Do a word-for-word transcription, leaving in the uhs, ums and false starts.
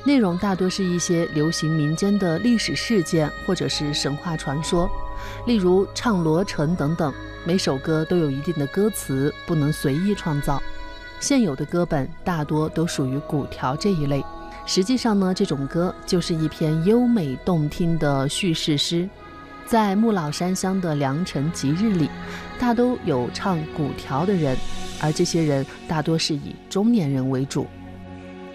内容大多是一些流行民间的历史事件或者是神话传说，例如唱罗成等等，每首歌都有一定的歌词，不能随意创造。现有的歌本大多都属于古调这一类，实际上呢，这种歌就是一篇优美动听的叙事诗。在木老山乡的良辰吉日里，大都有唱古调的人，而这些人大多是以中年人为主。